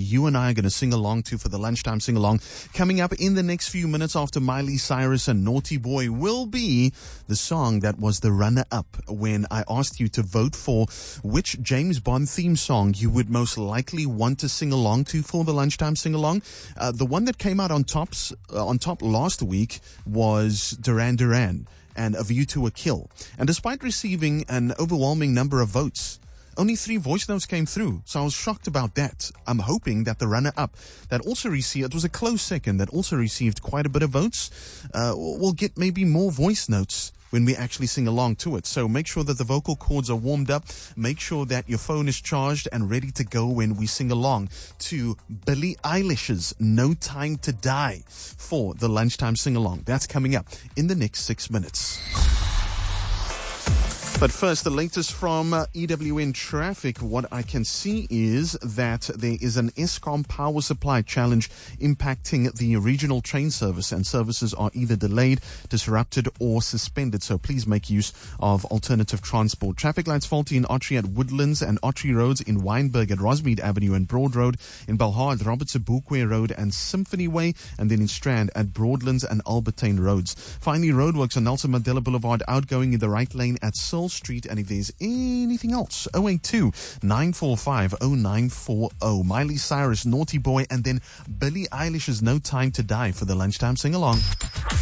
you and I are going to sing along to for the lunchtime sing along. Coming up in the next few minutes after Miley Cyrus and Naughty Boy will be the song that was the runner-up when I asked you to vote for which James Bond theme song you would most likely want to sing along to for the lunchtime sing along. The one that came out on top last week was Duran Duran and A View to a Kill. And despite receiving an overwhelming number of votes, only 3 voice notes came through, so I was shocked about that. I'm hoping that the runner-up that also received, it was a close second, that also received quite a bit of votes, will get maybe more voice notes when we actually sing along to it. So make sure that the vocal cords are warmed up. Make sure that your phone is charged and ready to go when we sing along to Billie Eilish's No Time to Die for the lunchtime sing along. That's coming up in the next 6 minutes. But first, the latest from EWN Traffic. What I can see is that there is an Eskom power supply challenge impacting the regional train service, and services are either delayed, disrupted, or suspended. So please make use of alternative transport. Traffic lights faulty in Ottery at Woodlands and Ottery Roads, in Wynberg at Rosmead Avenue and Broad Road, in Belhar at Robert Sobukwe Road and Symphony Way, and then in Strand at Broadlands and Albertine Roads. Finally, roadworks on Nelson Mandela Boulevard outgoing in the right lane at Searle Street. And if there's anything else, 082-945-0940. Miley Cyrus, Naughty Boy, and then Billie Eilish's No Time to Die for the lunchtime sing-along.